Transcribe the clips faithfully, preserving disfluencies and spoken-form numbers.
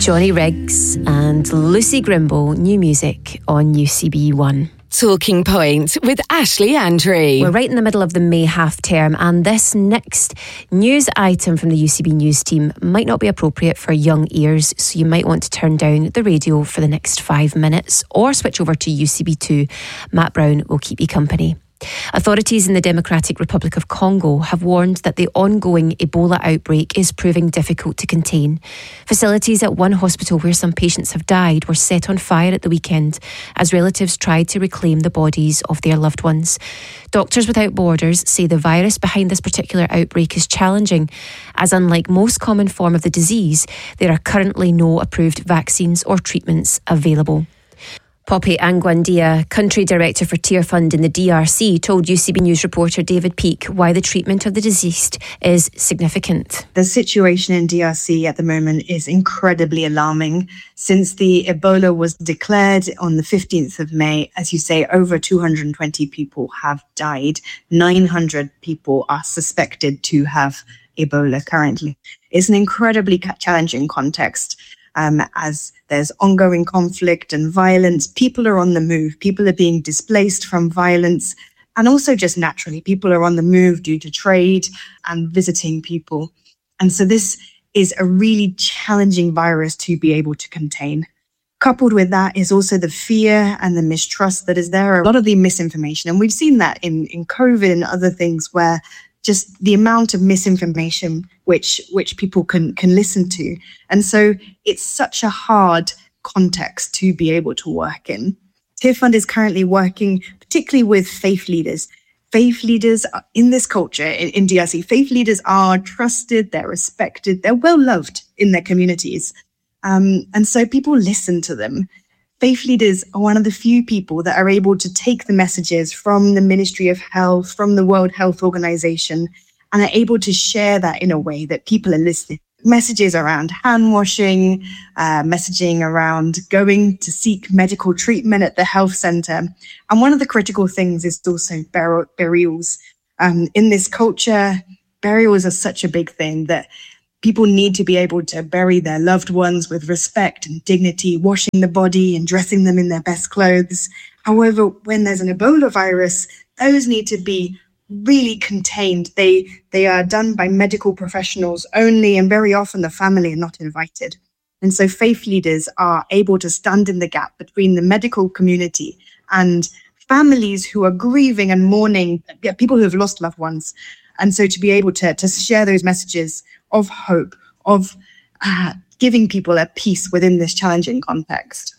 Johnny Riggs and Lucy Grimble, new music on U C B one. Talking Point with Ashley Andrew. We're right in the middle of the May half term, and this next news item from the U C B News team might not be appropriate for young ears, so you might want to turn down the radio for the next five minutes or switch over to U C B two. Matt Brown will keep you company. Authorities in the Democratic Republic of Congo have warned that the ongoing Ebola outbreak is proving difficult to contain. Facilities at one hospital where some patients have died were set on fire at the weekend as relatives tried to reclaim the bodies of their loved ones. Doctors Without Borders say the virus behind this particular outbreak is challenging, as unlike most common form of the disease, there are currently no approved vaccines or treatments available. Poppy Angwandia, Country Director for Tearfund in the D R C, told U C B News reporter David Peake why the treatment of the deceased is significant. The situation in D R C at the moment is incredibly alarming. Since the Ebola was declared on the fifteenth of May, as you say, over two hundred twenty people have died. nine hundred people are suspected to have Ebola currently. It's an incredibly challenging context. Um, as there's ongoing conflict and violence, people are on the move. People are being displaced from violence. And also just naturally, people are on the move due to trade and visiting people. And so this is a really challenging virus to be able to contain. Coupled with that is also the fear and the mistrust that is there. A lot of the misinformation. And we've seen that in, in COVID and other things where just the amount of misinformation which which people can can listen to. And so it's such a hard context to be able to work in. Tearfund is currently working particularly with faith leaders. Faith leaders are in this culture, in, in D R C, faith leaders are trusted, they're respected, they're well loved in their communities. Um, and so people listen to them. Faith leaders are one of the few people that are able to take the messages from the Ministry of Health, from the World Health Organization, and are able to share that in a way that people are listening. Messages around hand washing, uh, messaging around going to seek medical treatment at the health center. And one of the critical things is also bur- burials. Um, in this culture, burials are such a big thing that people need to be able to bury their loved ones with respect and dignity, washing the body and dressing them in their best clothes. However, when there's an Ebola virus, those need to be really contained. They they are done by medical professionals only, and very often the family are not invited. And so faith leaders are able to stand in the gap between the medical community and families who are grieving and mourning, people who have lost loved ones. And so to be able to, to share those messages of hope, of uh, giving people a peace within this challenging context.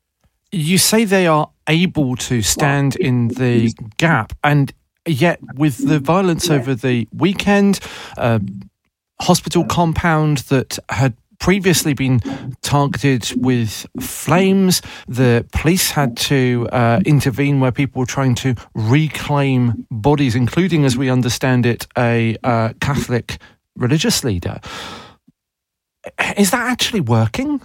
You say they are able to stand in the gap, and yet with the violence over the weekend, uh, hospital compound that had previously been targeted with flames, the police had to uh, intervene where people were trying to reclaim bodies, including, as we understand it, a uh, Catholic religious leader. Is that actually working?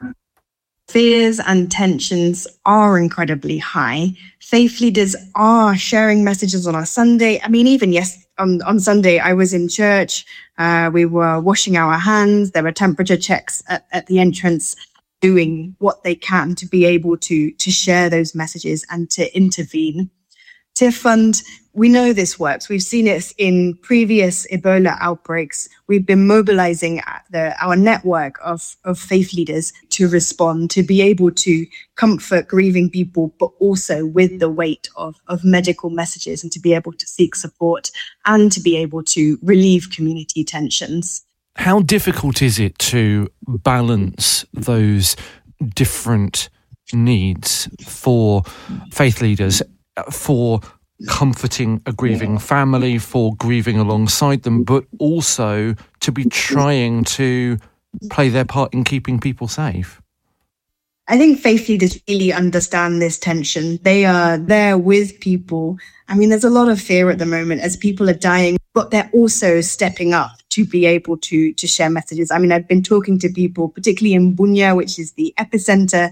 Fears and tensions are incredibly high. Faith leaders are sharing messages on our Sunday. I mean, even yes, on, on Sunday, I was in church. Uh, we were washing our hands. There were temperature checks at, at the entrance, doing what they can to be able to, to share those messages and to intervene. Tearfund, we know this works. We've seen it in previous Ebola outbreaks. We've been mobilizing the, our network of, of faith leaders to respond, to be able to comfort grieving people, but also with the weight of, of medical messages, and to be able to seek support and to be able to relieve community tensions. How difficult is it to balance those different needs for faith leaders, for comforting a grieving family, for grieving alongside them, but also to be trying to play their part in keeping people safe? I think faith leaders really understand this tension. They are there with people. I mean, there's a lot of fear at the moment as people are dying, but they're also stepping up to be able to, to share messages. I mean, I've been talking to people, particularly in Bunia, which is the epicenter,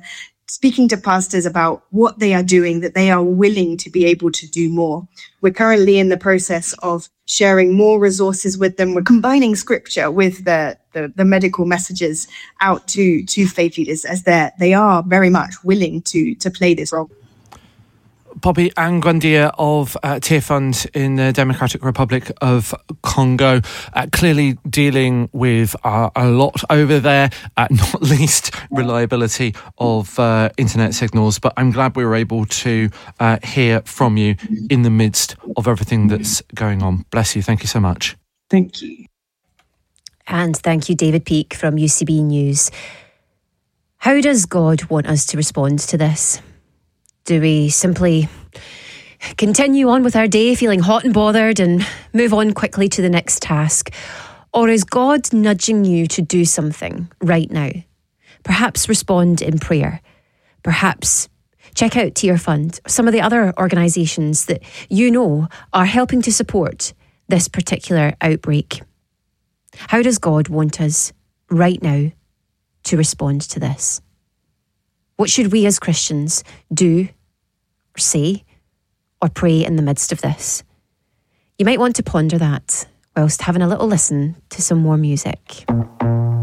speaking to pastors about what they are doing, that they are willing to be able to do more. We're currently in the process of sharing more resources with them. We're combining scripture with the, the, the medical messages out to, to faith leaders, as they are very much willing to, to play this role. Poppy Angwandia of uh, Tear Fund in the Democratic Republic of Congo, uh, clearly dealing with uh, a lot over there, uh, not least reliability of uh, internet signals. But I'm glad we were able to uh, hear from you in the midst of everything that's going on. Bless you. Thank you so much. Thank you. And thank you, David Peake from U C B News. How does God want us to respond to this? Do we simply continue on with our day feeling hot and bothered and move on quickly to the next task? Or is God nudging you to do something right now? Perhaps respond in prayer. Perhaps check out Tear Fund, some of the other organisations that you know are helping to support this particular outbreak. How does God want us right now to respond to this? What should we as Christians do or say or pray in the midst of this? You might want to ponder that whilst having a little listen to some more music.